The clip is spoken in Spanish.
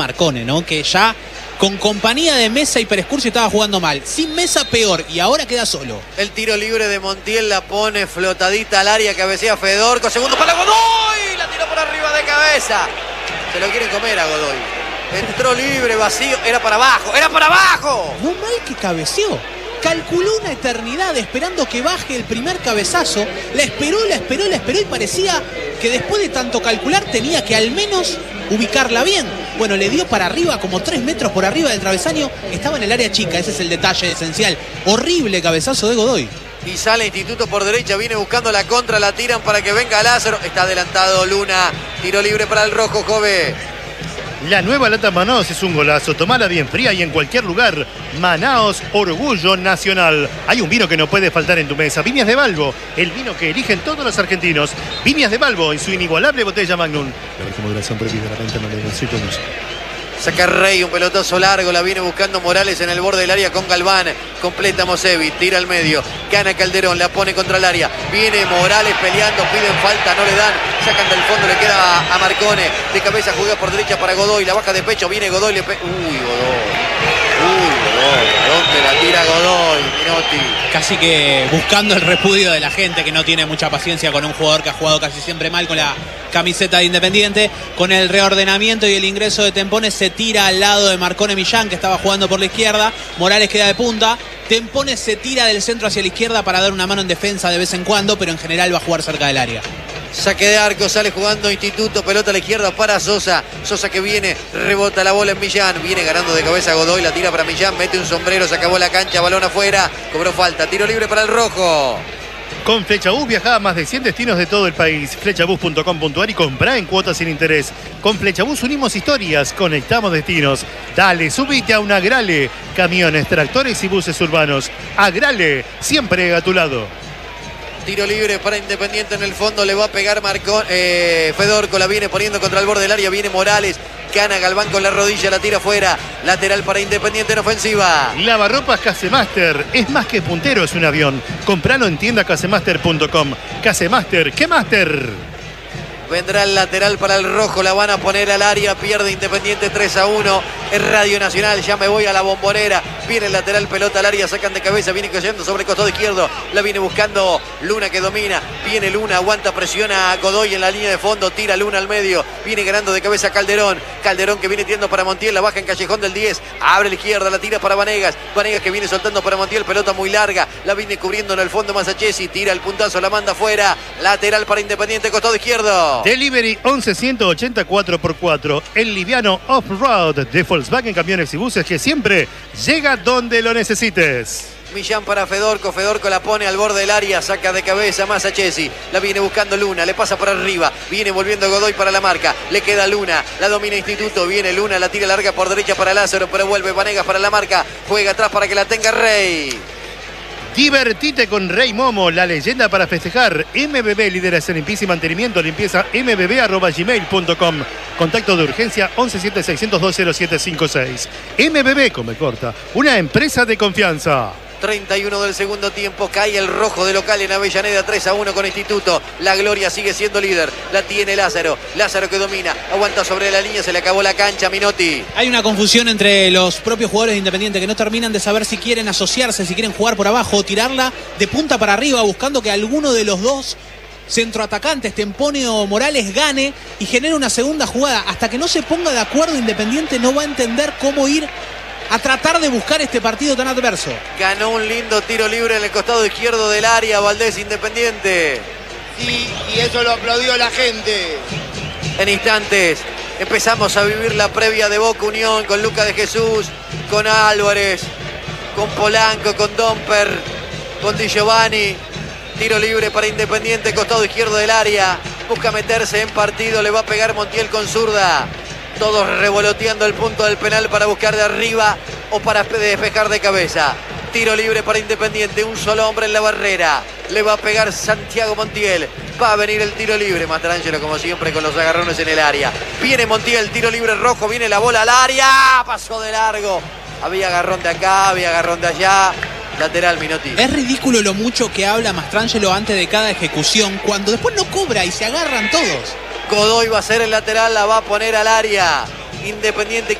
Marcone, ¿no? Que ya con compañía de Mesa y Pérez Curcio estaba jugando mal. Sin Mesa peor y ahora queda solo. El tiro libre de Montiel la pone flotadita al área, cabecea Fedorco, segundo para Godoy, la tiró por arriba de cabeza. Se lo quieren comer a Godoy. Entró libre, vacío, era para abajo, ¡era para abajo! No mal que cabeceó. Calculó una eternidad esperando que baje el primer cabezazo. La esperó y parecía que después de tanto calcular tenía que al menos ubicarla bien. Bueno, le dio para arriba, como 3 metros por arriba del travesaño. Estaba en el área chica, ese es el detalle esencial. Horrible cabezazo de Godoy. Y sale Instituto por derecha, viene buscando la contra, la tiran para que venga Lázaro. Está adelantado Luna, tiro libre para el rojo, Jove. La nueva lata Manaos es un golazo, tomala bien fría y en cualquier lugar. Manaos, orgullo nacional. Hay un vino que no puede faltar en tu mesa. Viñas de Balbo, el vino que eligen todos los argentinos. Viñas de Balbo en su inigualable botella Magnum. La moderación prohibida, la venta no le Saca Rey, un pelotazo largo, la viene buscando Morales en el borde del área con Galván. Completa Mosevi, tira al medio, gana Calderón, la pone contra el área. Viene Morales peleando, piden falta, no le dan. Sacan del fondo, le queda a Marcone. De cabeza juega por derecha para Godoy, la baja de pecho, viene Godoy, le pega. Uy, Godoy, ¿dónde la tira Godoy, Minotti? Casi que buscando el repudio de la gente que no tiene mucha paciencia con un jugador que ha jugado casi siempre mal con la camiseta de Independiente. Con el reordenamiento y el ingreso de Tempones se tira al lado de Marcone Millán, que estaba jugando por la izquierda. Morales queda de punta. Tempones se tira del centro hacia la izquierda para dar una mano en defensa de vez en cuando, pero en general va a jugar cerca del área. Saque de arco, sale jugando Instituto, pelota a la izquierda para Sosa. Sosa que viene, rebota la bola en Millán. Viene ganando de cabeza Godoy, la tira para Millán, mete un sombrero, se acabó la cancha, balón afuera. Cobró falta, tiro libre para el rojo. Con Flechabús viaja a más de 100 destinos de todo el país. Flechabús.com.ar y comprá en cuotas sin interés. Con Flechabús unimos historias, conectamos destinos. Dale, subite a un Agrale. Camiones, tractores y buses urbanos. Agrale, siempre a tu lado. Tiro libre para Independiente en el fondo, le va a pegar Fedorco, la viene poniendo contra el borde del área, viene Morales, gana Galván con la rodilla, la tira afuera, lateral para Independiente en ofensiva. Lavarropas Casemaster, es más que puntero, es un avión. Compralo en tiendacasemaster.com. Casemaster, ¿qué Master? Vendrá el lateral para el rojo, la van a poner al área, pierde Independiente 3-1. Es Radio Nacional, ya me voy a la Bombonera. Viene el lateral, pelota al área, sacan de cabeza, viene cayendo sobre el costado izquierdo. La viene buscando Luna que domina. Viene Luna, aguanta, presiona a Godoy en la línea de fondo, tira Luna al medio. Viene ganando de cabeza Calderón. Calderón que viene tirando para Montiel, la baja en Callejón del 10. Abre a la izquierda, la tira para Vanegas. Vanegas que viene soltando para Montiel, pelota muy larga. La viene cubriendo en el fondo Masachesi, tira el puntazo, la manda afuera. Lateral para Independiente, costado izquierdo. Delivery 11-180 4x4. El liviano off-road de Volkswagen Camiones y Buses que siempre llega donde lo necesites. Millán para Fedorco, Fedorco la pone al borde del área, saca de cabeza Masachesi, la viene buscando Luna, le pasa por arriba, viene volviendo Godoy para la marca, le queda Luna, la domina Instituto, viene Luna, la tira larga por derecha para Lázaro, pero vuelve Vanegas para la marca, juega atrás para que la tenga Rey. Divertite con Rey Momo, la leyenda para festejar. MBB lidera en limpieza y mantenimiento. Limpieza mbb@gmail.com. Contacto de urgencia 1176020756. MBB, come corta, una empresa de confianza. 31 del segundo tiempo, cae el rojo de local en Avellaneda, 3-1 con Instituto. La Gloria sigue siendo líder, la tiene Lázaro. Lázaro que domina, aguanta sobre la línea, se le acabó la cancha, Minotti. Hay una confusión entre los propios jugadores de Independiente que no terminan de saber si quieren asociarse, si quieren jugar por abajo o tirarla de punta para arriba, buscando que alguno de los dos centroatacantes, Tempone o Morales, gane y genere una segunda jugada. Hasta que no se ponga de acuerdo Independiente no va a entender cómo ir a tratar de buscar este partido tan adverso. Ganó un lindo tiro libre en el costado izquierdo del área, Valdés Independiente. Sí, y eso lo aplaudió la gente. En instantes empezamos a vivir la previa de Boca Unión con Lucas de Jesús, con Álvarez, con Polanco, con Domper, con Di Giovanni. Tiro libre para Independiente, costado izquierdo del área. Busca meterse en partido, le va a pegar Montiel con zurda. Todos revoloteando el punto del penal para buscar de arriba o para despejar de cabeza. Tiro libre para Independiente, un solo hombre en la barrera. Le va a pegar Santiago Montiel. Va a venir el tiro libre. Mastrangelo como siempre con los agarrones en el área. Viene Montiel, tiro libre rojo, viene la bola al área. Pasó de largo. Había agarrón de acá, había agarrón de allá. Lateral, Minotti. Es ridículo lo mucho que habla Mastrangelo antes de cada ejecución, cuando después no cobra y se agarran todos. Godoy va a ser el lateral, la va a poner al área. Independiente